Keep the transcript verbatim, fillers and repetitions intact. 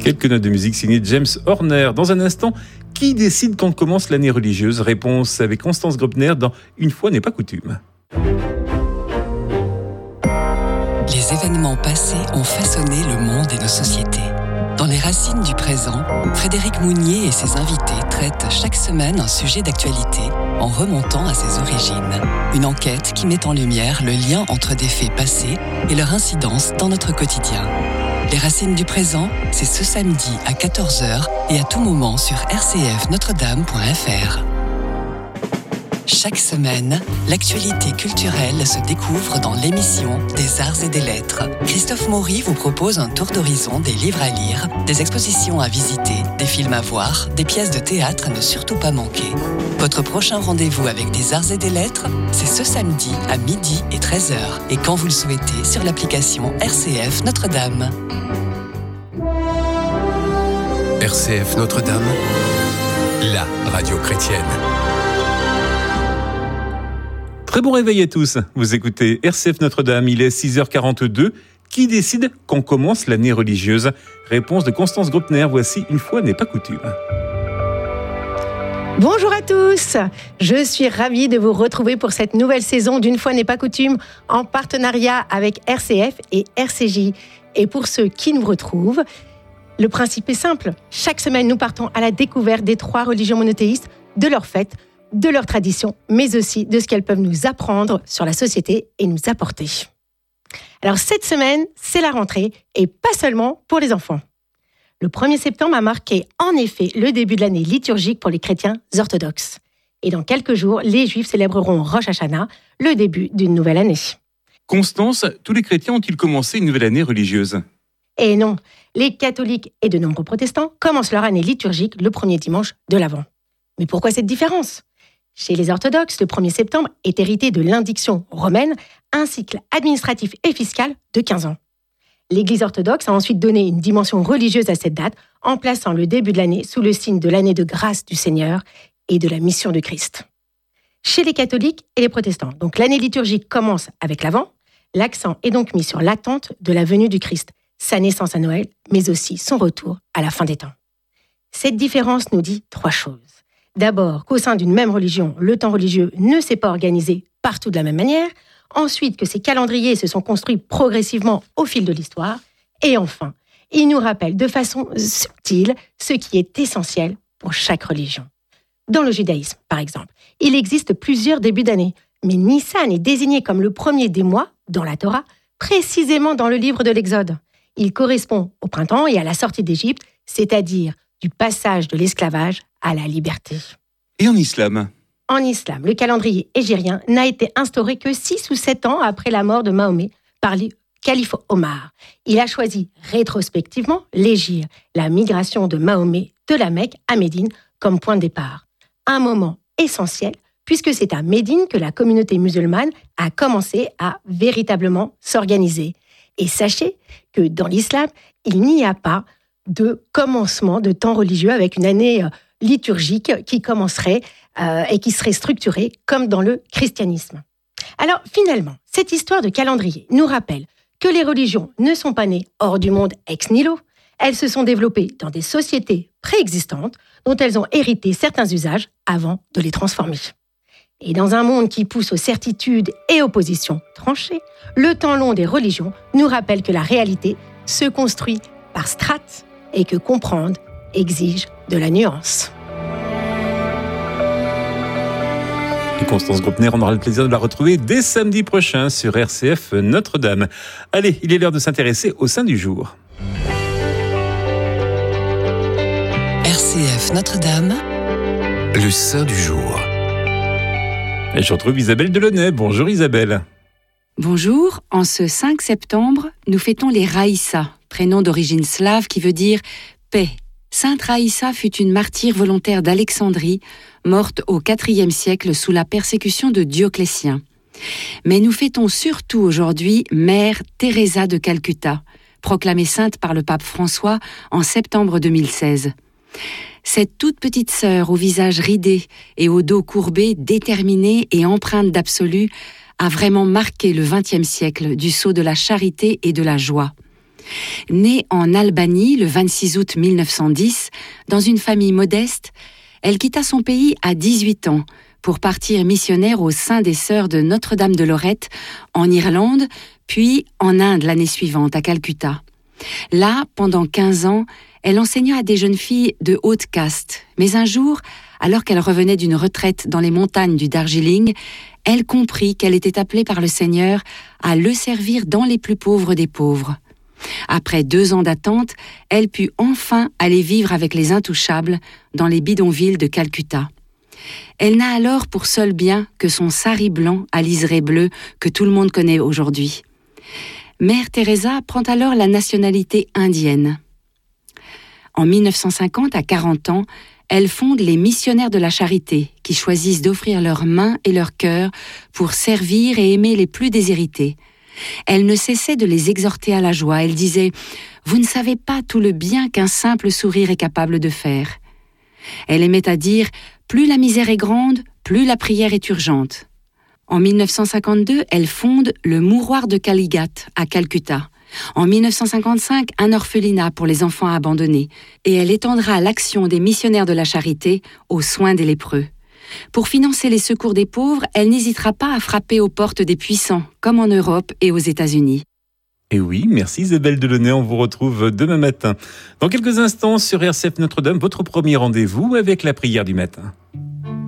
Quelques notes de musique signées James Horner. Dans un instant, qui décide quand commence l'année religieuse ? Réponse avec Constance Grobner dans Une fois n'est pas coutume. Les événements passés ont façonné le monde et nos sociétés. Dans les racines du présent, Frédéric Mounier et ses invités traitent chaque semaine un sujet d'actualité en remontant à ses origines. Une enquête qui met en lumière le lien entre des faits passés et leur incidence dans notre quotidien. Les racines du présent, c'est ce samedi à quatorze heures et à tout moment sur r c f notre dame point f r. Chaque semaine, l'actualité culturelle se découvre dans l'émission des Arts et des Lettres. Christophe Maury vous propose un tour d'horizon des livres à lire, des expositions à visiter, des films à voir, des pièces de théâtre à ne surtout pas manquer. Votre prochain rendez-vous avec des Arts et des Lettres, c'est ce samedi à midi et treize heures et quand vous le souhaitez sur l'application R C F Notre-Dame. R C F Notre-Dame, la radio chrétienne. Très bon réveil à tous. Vous écoutez R C F Notre-Dame, il est six heures quarante-deux. Qui décide quand commence l'année religieuse ? Réponse de Constance Grobner, voici Une fois n'est pas coutume. Bonjour à tous, je suis ravie de vous retrouver pour cette nouvelle saison d'Une fois n'est pas coutume en partenariat avec R C F et R C J. Et pour ceux qui nous retrouvent, le principe est simple. Chaque semaine, nous partons à la découverte des trois religions monothéistes, de leurs fêtes, de leurs traditions, mais aussi de ce qu'elles peuvent nous apprendre sur la société et nous apporter. Alors cette semaine, c'est la rentrée et pas seulement pour les enfants. Le premier septembre a marqué en effet le début de l'année liturgique pour les chrétiens orthodoxes. Et dans quelques jours, les Juifs célébreront Rosh Hashanah, le début d'une nouvelle année. Constance, tous les chrétiens ont-ils commencé une nouvelle année religieuse ? Et non, les catholiques et de nombreux protestants commencent leur année liturgique le premier dimanche de l'Avent. Mais pourquoi cette différence ? Chez les orthodoxes, le premier septembre est hérité de l'indiction romaine, un cycle administratif et fiscal de quinze ans. L'Église orthodoxe a ensuite donné une dimension religieuse à cette date en plaçant le début de l'année sous le signe de l'année de grâce du Seigneur et de la mission de Christ. Chez les catholiques et les protestants, donc l'année liturgique commence avec l'Avent, l'accent est donc mis sur l'attente de la venue du Christ, sa naissance à Noël, mais aussi son retour à la fin des temps. Cette différence nous dit trois choses. D'abord, qu'au sein d'une même religion, le temps religieux ne s'est pas organisé partout de la même manière. Ensuite, que ces calendriers se sont construits progressivement au fil de l'histoire. Et enfin, il nous rappelle de façon subtile ce qui est essentiel pour chaque religion. Dans le judaïsme, par exemple, il existe plusieurs débuts d'année. Mais Nissan est désigné comme le premier des mois, dans la Torah, précisément dans le livre de l'Exode. Il correspond au printemps et à la sortie d'Égypte, c'est-à-dire du passage de l'esclavage à la liberté. Et en islam ? En islam, le calendrier hégirien n'a été instauré que six ou sept ans après la mort de Mahomet par le calife Omar. Il a choisi rétrospectivement l'hégire, la migration de Mahomet de la Mecque à Médine comme point de départ. Un moment essentiel puisque c'est à Médine que la communauté musulmane a commencé à véritablement s'organiser. Et sachez que dans l'islam, il n'y a pas de commencement de temps religieux avec une année liturgique qui commencerait euh, et qui serait structurée comme dans le christianisme. Alors finalement, cette histoire de calendrier nous rappelle que les religions ne sont pas nées hors du monde ex nihilo, elles se sont développées dans des sociétés préexistantes dont elles ont hérité certains usages avant de les transformer. Et dans un monde qui pousse aux certitudes et aux positions tranchées, le temps long des religions nous rappelle que la réalité se construit par strates et que comprendre exige de la nuance. Et Constance Grobner, on aura le plaisir de la retrouver dès samedi prochain sur R C F Notre-Dame. Allez, il est l'heure de s'intéresser au saint du jour. R C F Notre-Dame, le saint du jour. Et je retrouve Isabelle Delaunay. Bonjour Isabelle. Bonjour, en ce cinq septembre, nous fêtons les Raïssa, prénom d'origine slave qui veut dire « paix ». Sainte Raïssa fut une martyre volontaire d'Alexandrie, morte au quatrième siècle sous la persécution de Dioclétien. Mais nous fêtons surtout aujourd'hui Mère Teresa de Calcutta, proclamée sainte par le pape François en septembre deux mille seize. Cette toute petite sœur au visage ridé et au dos courbé, déterminée et empreinte d'absolu, a vraiment marqué le vingtième siècle du sceau de la charité et de la joie. Née en Albanie le vingt-six août mille neuf cent dix, dans une famille modeste, elle quitta son pays à dix-huit ans pour partir missionnaire au sein des Sœurs de Notre-Dame de Lorette, en Irlande, puis en Inde l'année suivante, à Calcutta. Là, pendant quinze ans, elle enseigna à des jeunes filles de haute caste. Mais un jour, alors qu'elle revenait d'une retraite dans les montagnes du Darjeeling, elle comprit qu'elle était appelée par le Seigneur à le servir dans les plus pauvres des pauvres. Après deux ans d'attente, elle put enfin aller vivre avec les intouchables dans les bidonvilles de Calcutta. Elle n'a alors pour seul bien que son sari blanc à liseré bleu que tout le monde connaît aujourd'hui. Mère Teresa prend alors la nationalité indienne. En mille neuf cent cinquante, à quarante ans, elle fonde les Missionnaires de la Charité, qui choisissent d'offrir leurs mains et leur cœur pour servir et aimer les plus déshérités. Elle ne cessait de les exhorter à la joie. Elle disait « Vous ne savez pas tout le bien qu'un simple sourire est capable de faire. » Elle aimait à dire « Plus la misère est grande, plus la prière est urgente. » En mille neuf cent cinquante-deux, elle fonde le Mouroir de Kalighat à Calcutta. En mille neuf cent cinquante-cinq, un orphelinat pour les enfants abandonnés. Et elle étendra l'action des Missionnaires de la Charité aux soins des lépreux. Pour financer les secours des pauvres, elle n'hésitera pas à frapper aux portes des puissants, comme en Europe et aux États-Unis. Et oui, merci Isabelle Delaunay, on vous retrouve demain matin. Dans quelques instants sur R C F Notre-Dame, votre premier rendez-vous avec la prière du matin.